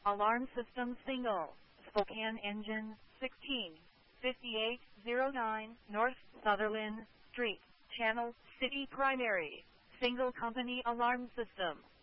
Alarm system single. Spokane engine 165809 North Sutherland Street. Channel City primary. Single company alarm system.